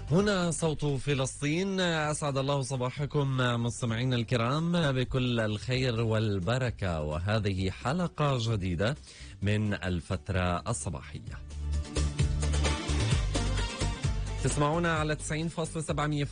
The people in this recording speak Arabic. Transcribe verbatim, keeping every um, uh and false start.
هنا صوت فلسطين. أسعد الله صباحكم مستمعينا الكرام بكل الخير والبركة، وهذه حلقة جديدة من الفترة الصباحية. تسمعونا على تسعين فاصلة سبعة